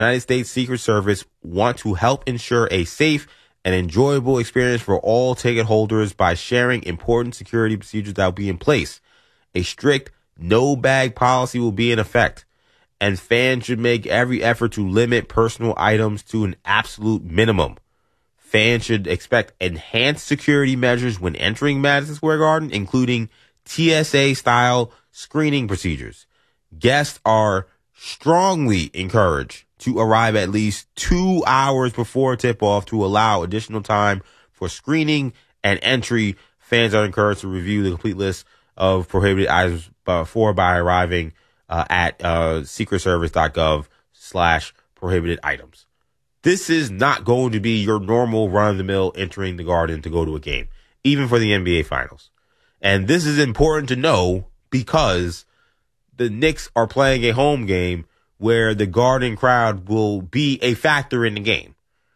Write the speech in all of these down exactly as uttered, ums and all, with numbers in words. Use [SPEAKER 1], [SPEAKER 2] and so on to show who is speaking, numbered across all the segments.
[SPEAKER 1] United States Secret Service want to help ensure a safe and enjoyable experience for all ticket holders by sharing important security procedures that will be in place. A strict no-bag policy will be in effect, and fans should make every effort to limit personal items to an absolute minimum. Fans should expect enhanced security measures when entering Madison Square Garden, including T S A-style screening procedures. Guests are strongly encouraged to arrive at least two hours before tip-off to allow additional time for screening and entry. Fans are encouraged to review the complete list of prohibited items before by arriving uh, at uh, secretservice.gov slash prohibited items. This is not going to be your normal run-of-the-mill entering the Garden to go to a game, even for the N B A Finals. And this is important to know because the Knicks are playing a home game where the Garden crowd will be a factor in the game.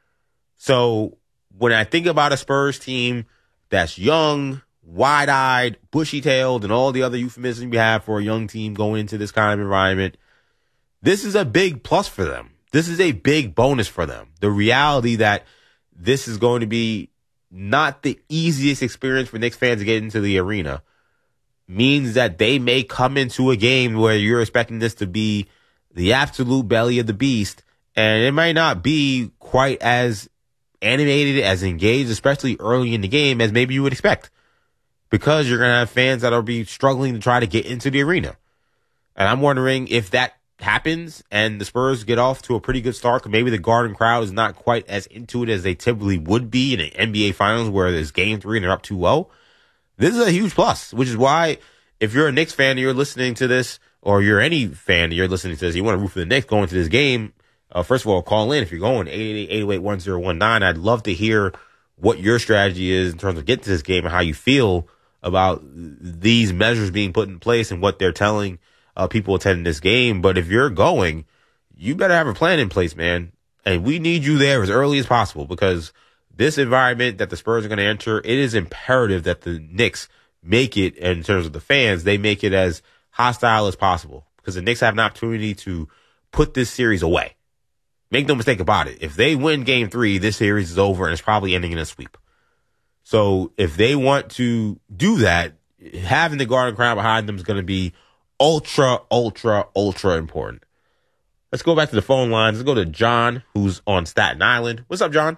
[SPEAKER 1] So when I think about a Spurs team that's young, wide-eyed, bushy-tailed, and all the other euphemisms you have for a young team going into this kind of environment, this is a big plus for them. This is a big bonus for them. The reality that this is going to be not the easiest experience for Knicks fans to get into the arena means that they may come into a game where you're expecting this to be the absolute belly of the beast, and it might not be quite as animated, as engaged, especially early in the game, as maybe you would expect, because you're going to have fans that will be struggling to try to get into the arena. And I'm wondering if that happens and the Spurs get off to a pretty good start, because maybe the Garden crowd is not quite as into it as they typically would be in an N B A Finals where there's game three and they're up two oh. This is a huge plus, which is why if you're a Knicks fan and you're listening to this, or you're any fan and you're listening to this, you want to root for the Knicks going to this game, uh, first of all, call in if you're going, eight eight eight, eight oh eight, one oh one nine. I'd love to hear what your strategy is in terms of getting to this game and how you feel about these measures being put in place and what they're telling uh, people attending this game. But if you're going, you better have a plan in place, man. And we need you there as early as possible, because this environment that the Spurs are going to enter, it is imperative that the Knicks make it, in terms of the fans, they make it as hostile as possible, because the Knicks have an opportunity to put this series away. Make no mistake about it. If they win game three, this series is over and it's probably ending in a sweep. So if they want to do that, having the Garden crowd behind them is going to be ultra, ultra, ultra important. Let's go back to the phone lines. Let's go to John, who's on Staten Island. What's up, John?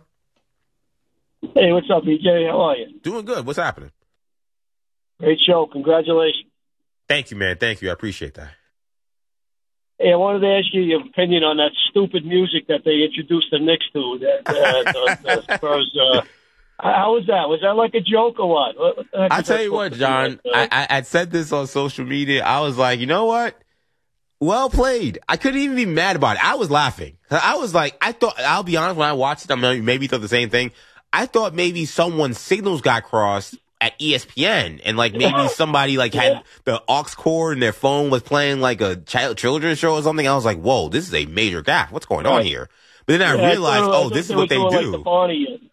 [SPEAKER 2] Hey, what's up, B J? How are you?
[SPEAKER 1] Doing good. What's happening?
[SPEAKER 2] Great show. Congratulations.
[SPEAKER 1] Thank you, man. Thank you. I appreciate that.
[SPEAKER 2] Hey, I wanted to ask you your opinion on that stupid music that they introduced the Knicks to. That, uh, the, the Spurs, uh, how was that? Was that like a joke or what? what, what
[SPEAKER 1] I tell you what, John, I, I, I said this on social media. I was like, you know what? Well played. I couldn't even be mad about it. I was laughing. I was like, I thought, I'll be honest, when I watched it, I mean, maybe thought the same thing. I thought maybe someone's signals got crossed at E S P N, and like maybe somebody like had the aux cord and their phone was playing like a child children's show or something. I was like, whoa, this is a major gaffe. What's going on here? But then I
[SPEAKER 2] yeah,
[SPEAKER 1] realized,
[SPEAKER 2] I
[SPEAKER 1] oh, this is what they
[SPEAKER 2] like
[SPEAKER 1] do.
[SPEAKER 2] The Barney,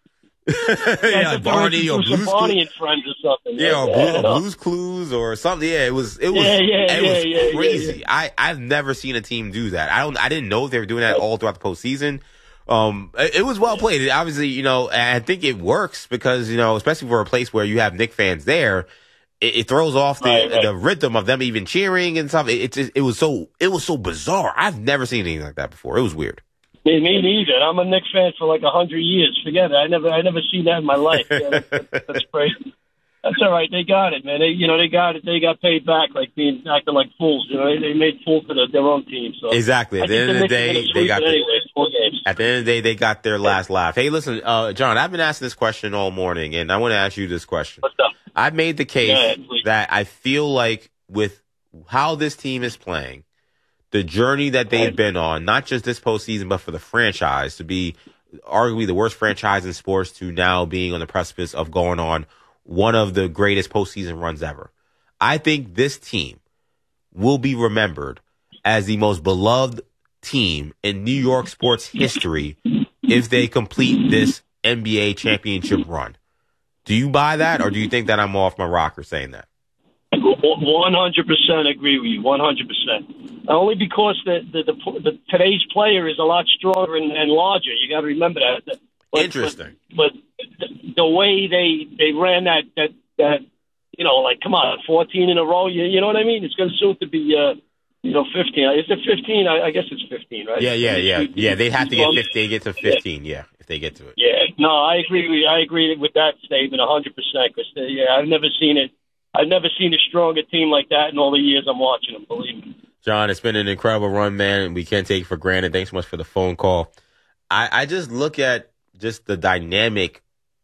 [SPEAKER 1] yeah, like Barney or Blues
[SPEAKER 2] Barney and Friends or something.
[SPEAKER 1] Yeah, or
[SPEAKER 2] yeah,
[SPEAKER 1] Blue, Blues Clues or something. Yeah, it was it was
[SPEAKER 2] yeah, yeah,
[SPEAKER 1] it
[SPEAKER 2] yeah,
[SPEAKER 1] was
[SPEAKER 2] yeah,
[SPEAKER 1] crazy.
[SPEAKER 2] Yeah, yeah.
[SPEAKER 1] I I've never seen a team do that. I don't I didn't know they were doing that all throughout the postseason. Um, it, it was well played. It, obviously, you know, I think it works because, you know, especially for a place where you have Knicks fans there, it, it throws off the
[SPEAKER 2] right, right.
[SPEAKER 1] the rhythm of them even cheering and stuff. It, it just, it was so it was so bizarre. I've never seen anything like that before. It was weird.
[SPEAKER 2] Me, me neither. I'm a Knicks fan for like a hundred years. Forget it. I never I never seen that in my life. Yeah, that's, that's crazy. That's all right. They got it, man. They, you know, they got it. They got paid back, like being acting like fools. You know, they, they made fools for the, their own team. So
[SPEAKER 1] exactly. At the end of the day, they got.
[SPEAKER 2] Anyway, four games.
[SPEAKER 1] At the end of the day, they got their last laugh. Hey, listen, uh, John, I've been asking this question all morning, and I want to ask you this question.
[SPEAKER 2] What's up?
[SPEAKER 1] I've made the case
[SPEAKER 2] ahead,
[SPEAKER 1] that I feel like with how this team is playing, the journey that they've
[SPEAKER 2] right.
[SPEAKER 1] been on, not just this postseason, but for the franchise to be arguably the worst franchise in sports to now being on the precipice of going on one of the greatest postseason runs ever. I think this team will be remembered as the most beloved team in New York sports history if they complete this N B A championship run. Do you buy that, or do you think that I'm off my rocker saying that?
[SPEAKER 2] one hundred percent agree with you. one hundred percent. Only because the the, the, the today's player is a lot stronger and, and larger. You got to remember that. But,
[SPEAKER 1] Interesting.
[SPEAKER 2] But, but the, the way they they ran that that that you know, like come on, fourteen in a row. You, you know what I mean? It's going to soon to be. Uh, You know, fifteen. Is it fifteen? I, I guess it's fifteen, right?
[SPEAKER 1] Yeah, yeah, yeah, yeah. They'd have to get fifteen. They get to fifteen, yeah, if they get to it.
[SPEAKER 2] Yeah, no, I agree. With, I agree with that statement a hundred percent. Because yeah, I've never seen it. I've never seen a stronger team like that in all the years I'm watching them. Believe me.
[SPEAKER 1] John, it's been an incredible run, man. We can't take it for granted. Thanks so much for the phone call. I, I just look at just the dynamic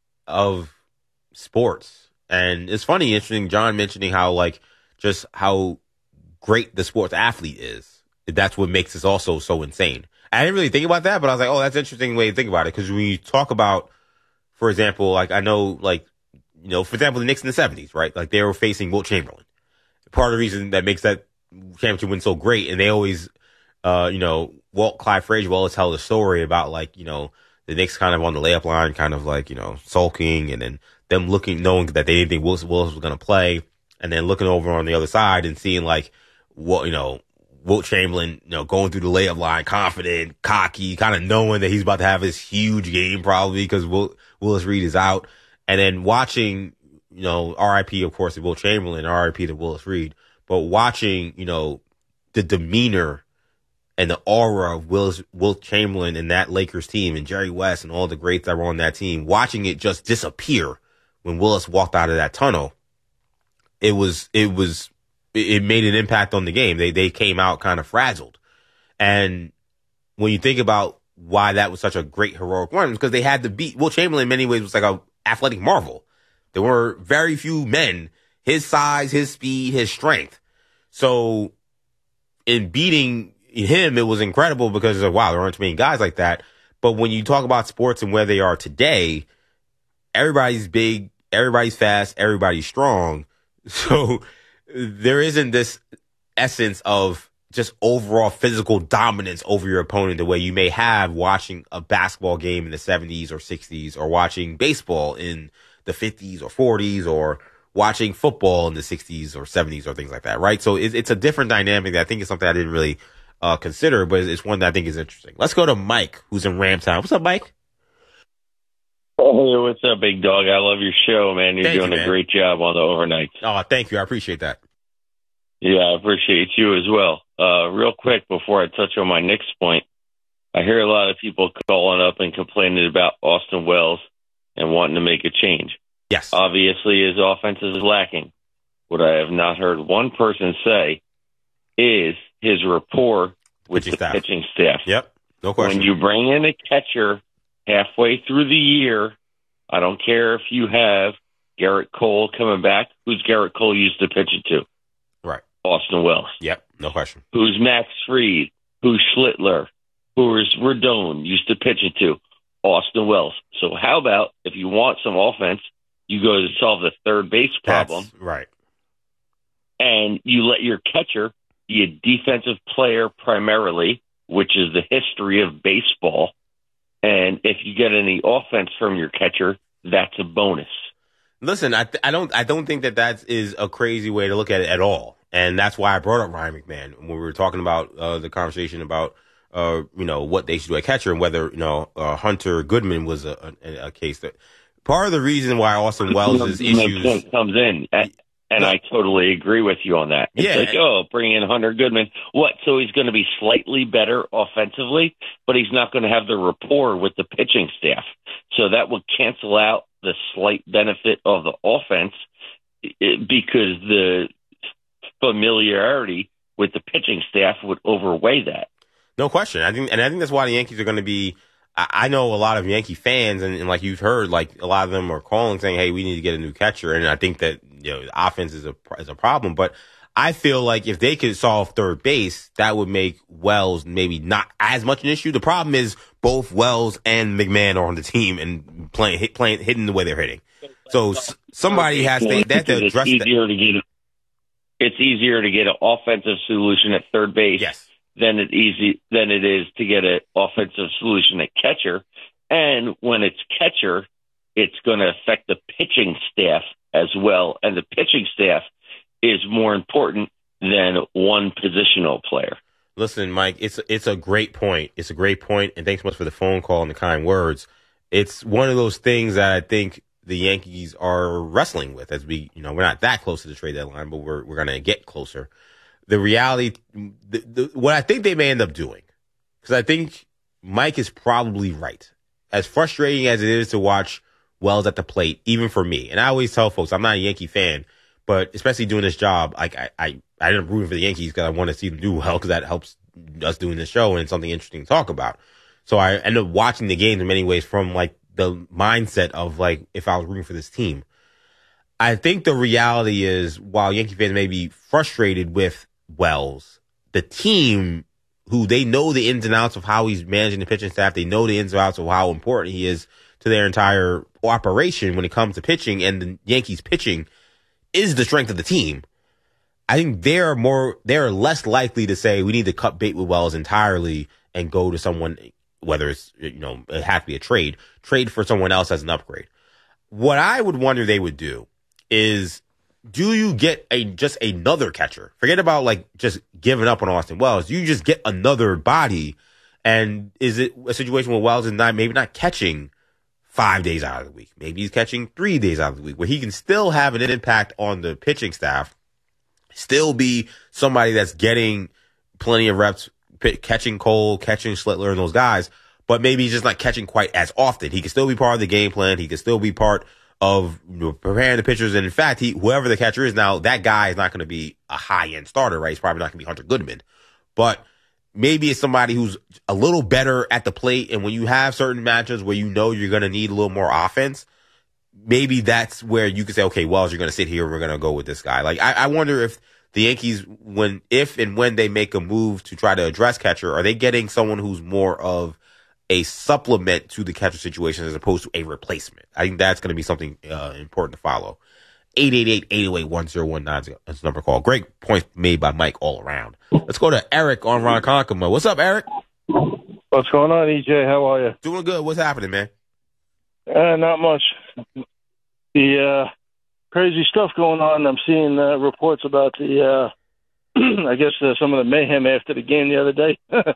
[SPEAKER 1] of sports, and it's funny, interesting. John mentioning how like just how great the sports athlete is. That's what makes this also so insane. I didn't really think about that, but I was like, oh, that's an interesting way to think about it. Because when you talk about, for example, like I know, like, you know, for example, the Knicks in the seventies, right? Like they were facing Wilt Chamberlain. Part of the reason that makes that championship win so great, and they always, uh, you know, Walt Clyde Frazier will always tell the story about like, you know, the Knicks kind of on the layup line, kind of like, you know, sulking, and then them looking, knowing that they didn't think Willis, Willis was going to play, and then looking over on the other side and seeing like, what, you know, Wilt Chamberlain, you know, going through the layup line, confident, cocky, kind of knowing that he's about to have this huge game probably because Will, Willis Reed is out. And then watching, you know, R I P, of course, to Wilt Chamberlain, R I P to Willis Reed, but watching, you know, the demeanor and the aura of Willis, Wilt Chamberlain and that Lakers team and Jerry West and all the greats that were on that team, watching it just disappear when Willis walked out of that tunnel, it was, it was, it made an impact on the game. They they came out kind of frazzled. And when you think about why that was such a great heroic run, because they had to beat Wilt Chamberlain in many ways was like a athletic marvel. There were very few men, his size, his speed, his strength. So in beating him, it was incredible because of, wow, there aren't too many guys like that. But when you talk about sports and where they are today, everybody's big, everybody's fast, everybody's strong. So there isn't this essence of just overall physical dominance over your opponent the way you may have watching a basketball game in the seventies or sixties, or watching baseball in the fifties or forties, or watching football in the sixties or seventies or things like that, right? So it's, it's a different dynamic that I think is something I didn't really uh, consider, but it's one that I think is interesting. Let's go to Mike, who's in Ramtown. What's up, Mike?
[SPEAKER 3] Hey, what's up, big dog? I love your show, man. You're
[SPEAKER 1] Thank
[SPEAKER 3] doing
[SPEAKER 1] you,
[SPEAKER 3] a
[SPEAKER 1] man.
[SPEAKER 3] great job on the overnight.
[SPEAKER 1] Oh, thank you. I appreciate that.
[SPEAKER 3] Yeah, I appreciate you as well. Uh, real quick, before I touch on my Knicks point, I hear a lot of people calling up and complaining about Austin Wells and wanting to make a change.
[SPEAKER 1] Yes.
[SPEAKER 3] Obviously, his offense is lacking. What I have not heard one person say is his rapport with
[SPEAKER 1] Pitching
[SPEAKER 3] the
[SPEAKER 1] staff.
[SPEAKER 3] pitching staff.
[SPEAKER 1] Yep. No question.
[SPEAKER 3] When you bring in a catcher halfway through the year, I don't care if you have Garrett Cole coming back. Who's Garrett Cole used to pitch it to?
[SPEAKER 1] Right.
[SPEAKER 3] Austin Wells.
[SPEAKER 1] Yep. No question.
[SPEAKER 3] Who's Max Fried? Who's Schlittler? Who's Rodon used to pitch it to? Austin Wells. So how about if you want some offense, you go to solve the third base problem.
[SPEAKER 1] That's right.
[SPEAKER 3] And you let your catcher be a defensive player primarily, which is the history of baseball. And if you get any offense from your catcher, that's a bonus.
[SPEAKER 1] Listen, I th- I don't I don't think that that is a crazy way to look at it at all, and that's why I brought up Ryan McMahon when we were talking about uh, the conversation about uh, you know what they should do at catcher and whether you know uh, Hunter Goodman was a, a, a case that part of the reason why Austin Wells' issues
[SPEAKER 3] comes in. And, and I totally agree with you on that. It's
[SPEAKER 1] Yeah.
[SPEAKER 3] like, oh, bring in Hunter Goodman. What? So he's going to be slightly better offensively, but he's not going to have the rapport with the pitching staff. So that would cancel out the slight benefit of the offense it, because the familiarity with the pitching staff would overweigh that.
[SPEAKER 1] No question. I think, and I think that's why the Yankees are going to be. I, I know a lot of Yankee fans, and, and like you've heard, like a lot of them are calling saying, "Hey, we need to get a new catcher." And I think that you know, the offense is a is a problem. But I feel like if they could solve third base, that would make Wells maybe not as much an issue. The problem is both Wells and McMahon are on the team and playing hit, playing hitting the way they're hitting. So s- somebody has to, they have to
[SPEAKER 3] Because
[SPEAKER 1] address
[SPEAKER 3] it's
[SPEAKER 1] that.
[SPEAKER 3] easier to get. It's easier to get an offensive solution at third base.
[SPEAKER 1] Yes.
[SPEAKER 3] Than it easy than it is to get an offensive solution at catcher. And when it's catcher, it's going to affect the pitching staff as well. And the pitching staff is more important than one positional player.
[SPEAKER 1] Listen, Mike, it's it's a great point. It's a great point, and thanks so much for the phone call and the kind words. It's one of those things that I think the Yankees are wrestling with as we, you know, we're not that close to the trade deadline, but we're we're going to get closer. The reality, the, the, what I think they may end up doing, because I think Mike is probably right. As frustrating as it is to watch Wells at the plate, even for me, and I always tell folks I'm not a Yankee fan, but especially doing this job, like I I, I ended up rooting for the Yankees because I want to see them do well because that helps us doing this show and it's something interesting to talk about. So I ended up watching the games in many ways from like the mindset of like if I was rooting for this team. I think the reality is while Yankee fans may be frustrated with Wells, the team who they know the ins and outs of how he's managing the pitching staff, they know the ins and outs of how important he is to their entire operation when it comes to pitching, and the Yankees pitching is the strength of the team. I think they're more, they're less likely to say we need to cut bait with Wells entirely and go to someone, whether it's, you know, it has to be a trade, trade for someone else as an upgrade. What I would wonder they would do is, do you get a just another catcher? Forget about like just giving up on Austin Wells. You just get another body, and is it a situation where Wells is not maybe not catching five days out of the week? Maybe he's catching three days out of the week, where he can still have an impact on the pitching staff, still be somebody that's getting plenty of reps, catching Cole, catching Schlittler, and those guys, but maybe he's just not catching quite as often. He can still be part of the game plan. He can still be part of, you know, preparing the pitchers. And in fact, he, whoever the catcher is now, that guy is not going to be a high end starter, right? He's probably not going to be Hunter Goodman, but maybe it's somebody who's a little better at the plate. And when you have certain matchups where you know you're going to need a little more offense, maybe that's where you can say, okay, Wells, you're going to sit here. We're going to go with this guy. Like, I, I wonder if the Yankees, when, if and when they make a move to try to address catcher, are they getting someone who's more of a supplement to the catcher situation as opposed to a replacement? I think that's going to be something uh, important to follow. eight eight eight, eight oh eight, one oh one nine is the number to call. Great point made by Mike all around. Let's go to Eric on Ronkonkoma. What's up, Eric?
[SPEAKER 4] What's going on, E J? How are you?
[SPEAKER 1] Doing good. What's happening, man?
[SPEAKER 4] Uh, not much. The uh, crazy stuff going on. I'm seeing uh, reports about the, uh, I guess, uh, some of the mayhem after the game the other day.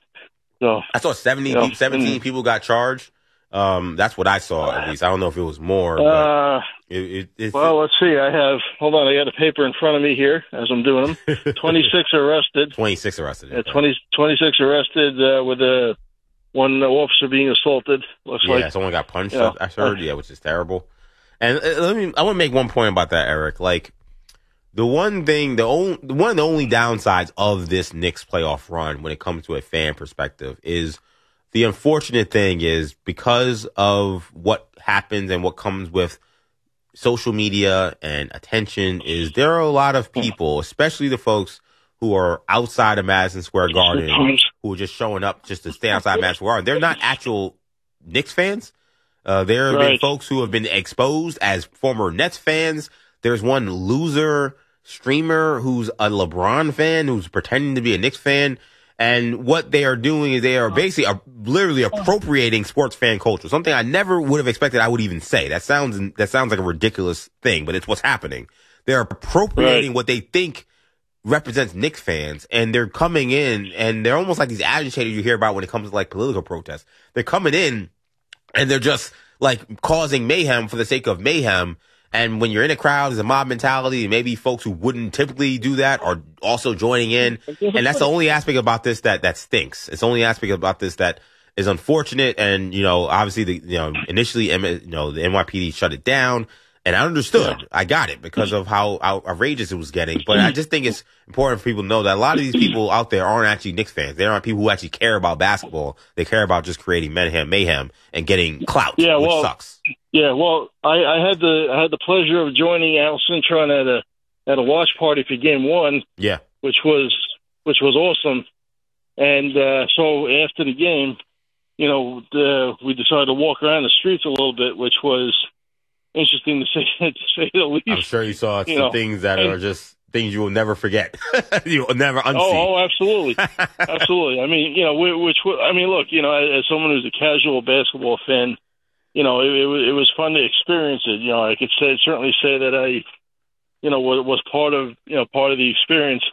[SPEAKER 4] So
[SPEAKER 1] I saw seventy, you know, seventeen people got charged. Um, that's what I saw, at least. I don't know if it was more. But
[SPEAKER 4] uh,
[SPEAKER 1] it, it, it's,
[SPEAKER 4] well, let's see. I have, hold on, I got a paper in front of me here as I'm doing them. twenty-six arrested.
[SPEAKER 1] twenty-six arrested.
[SPEAKER 4] Yeah, twenty, twenty-six arrested uh, with a, one officer being assaulted. Looks
[SPEAKER 1] yeah,
[SPEAKER 4] like.
[SPEAKER 1] someone got punched,
[SPEAKER 4] Yeah.
[SPEAKER 1] I heard, yeah, which is terrible. And uh, let me, I want to make one point about that, Eric. Like, the one thing, the only, one of the only downsides of this Knicks playoff run when it comes to a fan perspective is the unfortunate thing is because of what happens and what comes with social media and attention is there are a lot of people, especially the folks who are outside of Madison Square Garden, who are just showing up just to stay outside Madison Square Garden. They're not actual Knicks fans. Uh, there have
[SPEAKER 4] Right.
[SPEAKER 1] been folks who have been exposed as former Nets fans. There's one loser streamer who's a LeBron fan who's pretending to be a Knicks fan. And what they are doing is they are basically uh, literally appropriating sports fan culture. Something I never would have expected I would even say. That sounds that sounds like a ridiculous thing, but it's what's happening. They're appropriating
[SPEAKER 4] Right.
[SPEAKER 1] what they think represents Knicks fans, and they're coming in, and they're almost like these agitators you hear about when it comes to like political protests. They're coming in, and they're just like causing mayhem for the sake of mayhem. And when you're in a crowd, there's a mob mentality, and maybe folks who wouldn't typically do that are also joining in. And that's the only aspect about this that, that stinks. It's the only aspect about this that is unfortunate. And, you know, obviously, the, you know, initially, M- you know, the N Y P D shut it down. And I understood. Yeah. I got it because of how outrageous it was getting. But I just think it's important for people to know that a lot of these people out there aren't actually Knicks fans. They aren't people who actually care about basketball. They care about just creating mayhem, mayhem and getting clout,
[SPEAKER 4] Yeah,
[SPEAKER 1] which
[SPEAKER 4] well,
[SPEAKER 1] sucks.
[SPEAKER 4] Yeah, well, I, I had the I had the pleasure of joining Al Cintron at a at a watch party for Game One.
[SPEAKER 1] Yeah,
[SPEAKER 4] which was which was awesome. And uh, so after the game, you know, the, we decided to walk around the streets a little bit, which was interesting to say to say the least.
[SPEAKER 1] I'm sure you saw
[SPEAKER 4] you
[SPEAKER 1] some
[SPEAKER 4] know,
[SPEAKER 1] things that
[SPEAKER 4] and,
[SPEAKER 1] are just things you will never forget. You will never unsee.
[SPEAKER 4] Oh, oh absolutely, absolutely. I mean, you know, which I mean, look, you know, as someone who's a casual basketball fan. You know, it, it, it was fun to experience it. You know, I could say certainly say that I, you know, was, was part of you know part of the experience.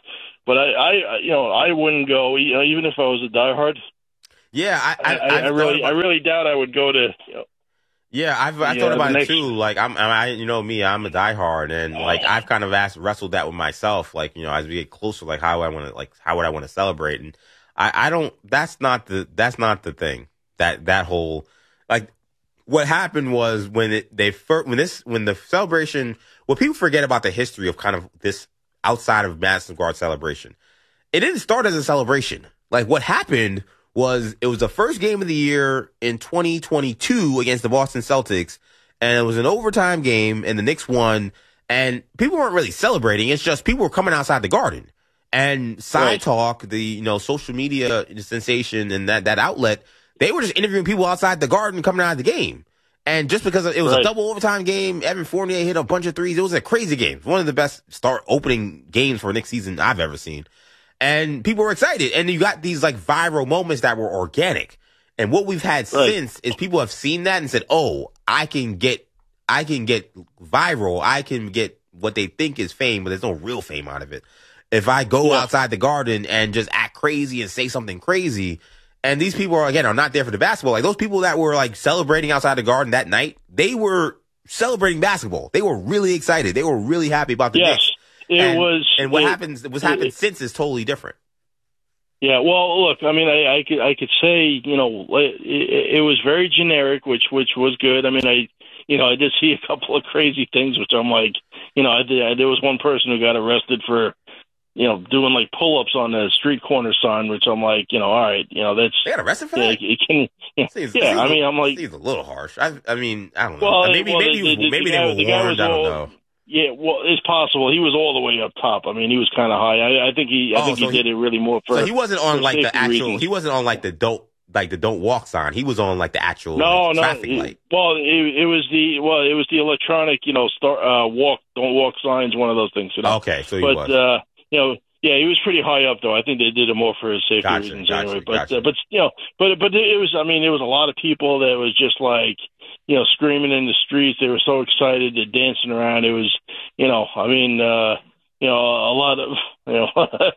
[SPEAKER 4] but I, I, you know, I wouldn't go, you know, even if I was a diehard.
[SPEAKER 1] Yeah, I, I,
[SPEAKER 4] I, I really, about, I really doubt I would go to. You know,
[SPEAKER 1] yeah, I've I thought about it too. Like I'm, I, you know, me, I'm a diehard, and like I've kind of asked, wrestled that with myself. Like, you know, as we get closer, like how I want to, like how would I want to celebrate? And I, I don't. That's not the. That's not the thing. That that whole like what happened was when it they first when this when the celebration. What people forget about the history of kind of this outside of Madison Square Garden celebration. It didn't start as a celebration. Like what happened was it was the first game of the year in twenty twenty-two against the Boston Celtics, and it was an overtime game, and the Knicks won, and people weren't really celebrating. It's just people were coming outside the Garden. And Side right. Talk, the you know social media sensation and that, that outlet, they were just interviewing people outside the Garden coming out of the game. And just because it was right. a double overtime game, Evan Fournier hit a bunch of threes. It was a crazy game. One of the best start opening games for Knicks season I've ever seen. And people were excited. And you got these like viral moments that were organic. And what we've had right. since is people have seen that and said, oh, I can get, I can get viral. I can get what they think is fame, but there's no real fame out of it. If I go yeah. outside the Garden and just act crazy and say something crazy, and these people are, again, are not there for the basketball. Like those people that were like celebrating outside the Garden that night, they were celebrating basketball. They were really excited. They were really happy about the
[SPEAKER 4] yes.
[SPEAKER 1] Knicks.
[SPEAKER 4] It
[SPEAKER 1] and,
[SPEAKER 4] was,
[SPEAKER 1] and what
[SPEAKER 4] it,
[SPEAKER 1] happens, what's happened it, since is totally different.
[SPEAKER 4] Yeah, well, look, I mean, I, I could, I could say, you know, it, it was very generic, which, which was good. I mean, I, you know, I did see a couple of crazy things, which I'm like, you know, I did, I, there was one person who got arrested for, you know, doing like pull-ups on a street corner sign, which I'm like, you know, all right, you know, that's.
[SPEAKER 1] They got arrested for that?
[SPEAKER 4] It, it can, yeah,
[SPEAKER 1] seems,
[SPEAKER 4] yeah I mean, I'm like.
[SPEAKER 1] Seems a little harsh. I, I mean, I don't know.
[SPEAKER 4] Well,
[SPEAKER 1] maybe,
[SPEAKER 4] well,
[SPEAKER 1] maybe,
[SPEAKER 4] the, the,
[SPEAKER 1] maybe
[SPEAKER 4] the
[SPEAKER 1] they
[SPEAKER 4] guy,
[SPEAKER 1] were
[SPEAKER 4] the guy
[SPEAKER 1] warned. I don't
[SPEAKER 4] all,
[SPEAKER 1] know.
[SPEAKER 4] Yeah, well, it's possible. He was all the way up top. I mean, he was kind of high. I, I think he, I
[SPEAKER 1] oh,
[SPEAKER 4] think
[SPEAKER 1] so
[SPEAKER 4] he did
[SPEAKER 1] he,
[SPEAKER 4] it really more for.
[SPEAKER 1] So he wasn't on like the actual.
[SPEAKER 4] Reasons.
[SPEAKER 1] He wasn't on like the don't. Like the don't walk sign. He was on like the actual
[SPEAKER 4] no,
[SPEAKER 1] like,
[SPEAKER 4] no,
[SPEAKER 1] traffic
[SPEAKER 4] it,
[SPEAKER 1] light.
[SPEAKER 4] Well, it, it was the well, it was the electronic, you know, start uh, walk, don't walk signs. One of those things. You know?
[SPEAKER 1] Okay, so he
[SPEAKER 4] but,
[SPEAKER 1] was.
[SPEAKER 4] uh, you know, yeah, he was pretty high up though. I think they did it more for his safety
[SPEAKER 1] gotcha,
[SPEAKER 4] reasons
[SPEAKER 1] gotcha,
[SPEAKER 4] anyway. But
[SPEAKER 1] gotcha.
[SPEAKER 4] uh, but you know, but but it was. I mean, there was a lot of people that was just like, you know, screaming in the streets. They were so excited, they're dancing around. It was, you know, I mean. uh You know, a lot of you know,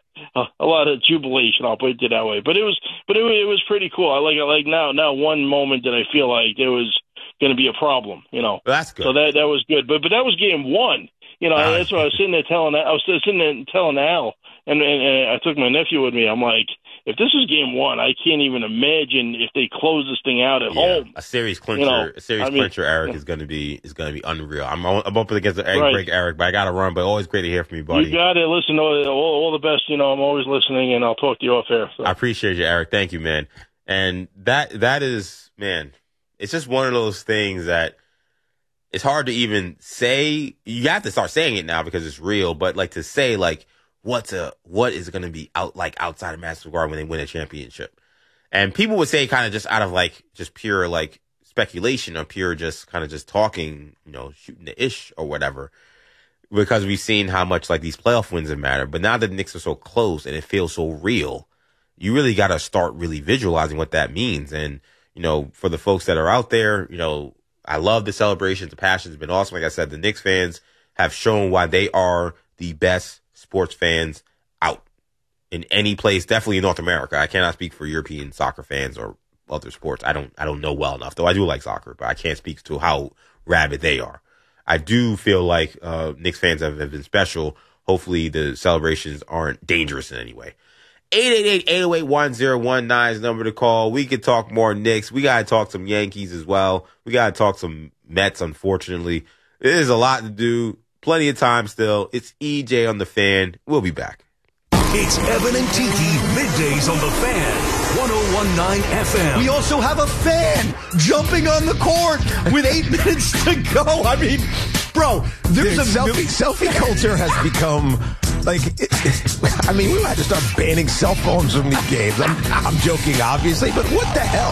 [SPEAKER 4] a lot of jubilation. I'll put it that way. But it was, but it, it was pretty cool. I like, like now, now one moment that I feel like there was going to be a problem. You know,
[SPEAKER 1] well, that's good.
[SPEAKER 4] So that that was good. But but that was game one. You know, uh, that's why I was sitting there telling. I was sitting there telling Al, and, and, and I took my nephew with me. I'm like, if this is game one, I can't even imagine if they close this thing out at
[SPEAKER 1] yeah,
[SPEAKER 4] home.
[SPEAKER 1] A series clincher,
[SPEAKER 4] you know,
[SPEAKER 1] a series
[SPEAKER 4] I mean,
[SPEAKER 1] clincher, Eric is going to be is going to be unreal. I'm I'm up against the egg
[SPEAKER 4] right.
[SPEAKER 1] break, Eric, but I got to run. But always great to hear from you, buddy.
[SPEAKER 4] You got it. Listen, all, all the best. You know, I'm always listening, and I'll talk to you off air. So.
[SPEAKER 1] I appreciate you, Eric. Thank you, man. And that that is, man, it's just one of those things that it's hard to even say. You have to start saying it now because it's real. But like to say, like. What's a what is going to be out like outside of Madison Square Garden when they win a championship? And people would say kind of just out of like just pure like speculation or pure just kind of just talking, you know, shooting the ish or whatever, because we've seen how much like these playoff wins have mattered. But now that the Knicks are so close and it feels so real, you really got to start really visualizing what that means. And you know, for the folks that are out there, you know, I love the celebrations. The passion has been awesome. Like I said, the Knicks fans have shown why they are the best sports fans out in any place, definitely in North America. I cannot speak for European soccer fans or other sports. I don't, I don't know well enough, though I do like soccer, but I can't speak to how rabid they are. I do feel like, uh, Knicks fans have, have been special. Hopefully the celebrations aren't dangerous in any way. eight eight eight, eight oh eight, one oh one nine is the number to call. We could talk more Knicks. We got to talk some Yankees as well. We got to talk some Mets, unfortunately. There's a lot to do. Plenty of time still. It's E J on the Fan. We'll be back.
[SPEAKER 5] It's Evan and Tiki, middays on the Fan, one oh one point nine F M.
[SPEAKER 6] We also have a fan jumping on the court with eight minutes to go. I mean, bro, there's Dude, a selfie, selfie culture has become like, it, it, I mean, we might have to start banning cell phones from these games. I'm, I'm joking, obviously, but what the hell?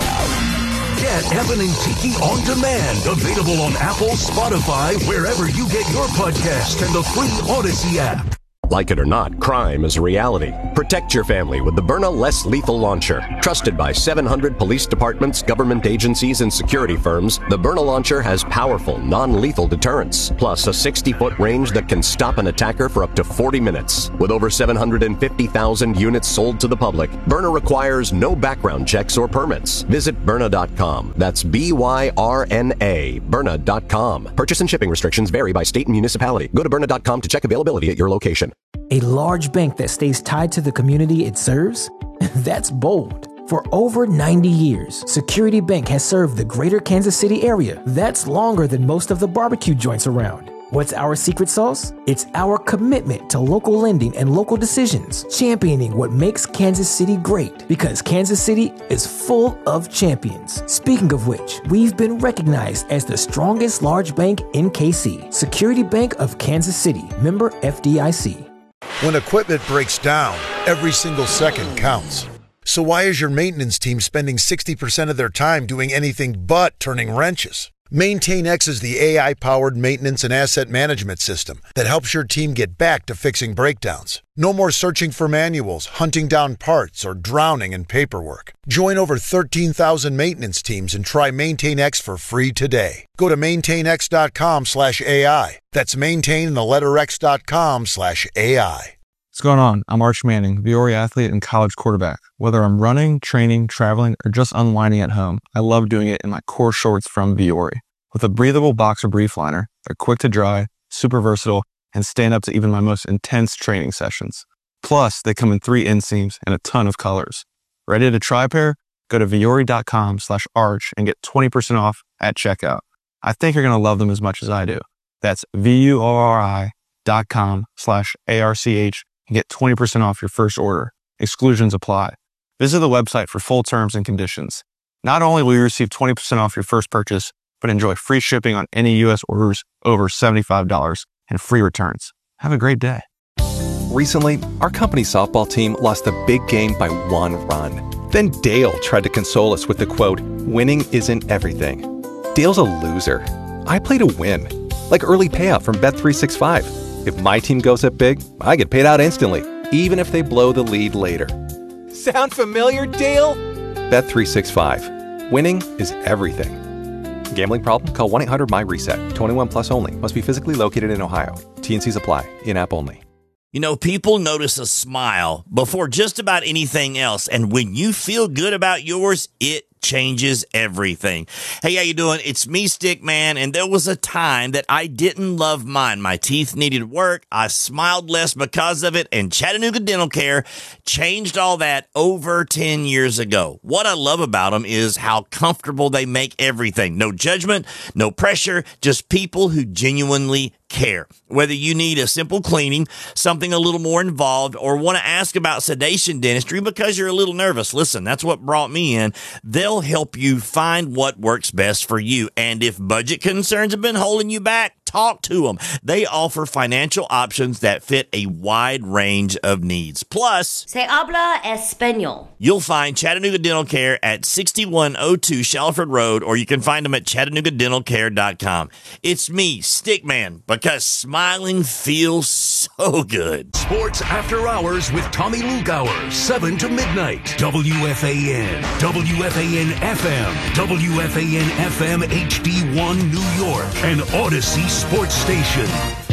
[SPEAKER 5] Get Evan and Tiki on demand. Available on Apple, Spotify, wherever you get your podcast, and the free Odyssey app.
[SPEAKER 7] Like it or not, crime is a reality. Protect your family with the Byrna Less Lethal Launcher. Trusted by seven hundred police departments, government agencies, and security firms, the Byrna Launcher has powerful, non-lethal deterrence, plus a sixty-foot range that can stop an attacker for up to forty minutes. With over seven hundred fifty thousand units sold to the public, Byrna requires no background checks or permits. Visit Byrna dot com. That's B Y R N A, Byrna dot com. Purchase and shipping restrictions vary by state and municipality. Go to Byrna dot com to check availability at your location.
[SPEAKER 8] A large bank that stays tied to the community it serves? That's bold. For over ninety years, Security Bank has served the greater Kansas City area. That's longer than most of the barbecue joints around. What's our secret sauce? It's our commitment to local lending and local decisions, championing what makes Kansas City great, because Kansas City is full of champions. Speaking of which, we've been recognized as the strongest large bank in K C. Security Bank of Kansas City, member F D I C.
[SPEAKER 9] When equipment breaks down, every single second counts. So why is your maintenance team spending sixty percent of their time doing anything but turning wrenches? MaintainX is the A I-powered maintenance and asset management system that helps your team get back to fixing breakdowns. No more searching for manuals, hunting down parts, or drowning in paperwork. Join over thirteen thousand maintenance teams and try MaintainX for free today. Go to maintainx.com slash AI. That's maintain the letter x.com slash AI.
[SPEAKER 10] What's going on? I'm Arch Manning, Viore athlete and college quarterback. Whether I'm running, training, traveling, or just unwinding at home, I love doing it in my core shorts from Viore. With a breathable boxer brief liner, they're quick to dry, super versatile, and stand up to even my most intense training sessions. Plus, they come in three inseams and a ton of colors. Ready to try a pair? Go to Viore.com slash arch and get twenty percent off at checkout. I think you're going to love them as much as I do. That's V-U-O-R-I dot com slash A-R-C-H and get twenty percent off your first order. Exclusions apply. Visit the website for full terms and conditions. Not only will you receive twenty percent off your first purchase, but enjoy free shipping on any U S orders over seventy-five dollars and free returns. Have a great day.
[SPEAKER 11] Recently, our company softball team lost a big game by one run. Then Dale tried to console us with the quote, "Winning isn't everything." Dale's a loser. I play to win. Like early payout from Bet three sixty-five. If my team goes up big, I get paid out instantly, even if they blow the lead later.
[SPEAKER 12] Sound familiar, Dale?
[SPEAKER 11] Bet three sixty-five. Winning is everything. Gambling problem? Call one eight hundred M Y reset. twenty-one plus only. Must be physically located in Ohio. T and C's apply. In-app only.
[SPEAKER 13] You know, people notice a smile before just about anything else. And when you feel good about yours, it changes everything. Hey, how you doing? It's me, Stickman, and there was a time that I didn't love mine. My teeth needed work. I smiled less because of it, and Chattanooga Dental Care changed all that over ten years ago. What I love about them is how comfortable they make everything. No judgment, no pressure, just people who genuinely care. Whether you need a simple cleaning, something a little more involved, or want to ask about sedation dentistry because you're a little nervous, listen, that's what brought me in. They'll help you find what works best for you. And if budget concerns have been holding you back, talk to them. They offer financial options that fit a wide range of needs. Plus,
[SPEAKER 14] Se habla español.
[SPEAKER 13] You'll find Chattanooga Dental Care at sixty-one oh two Shalford Road, or you can find them at chattanooga dental care dot com. It's me, Stickman, because smiling feels so good.
[SPEAKER 5] Sports After Hours with Tommy Lugauer, seven to midnight. W F A N, W F A N F M, W F A N F M H D one New York, and Odyssey Sports Station.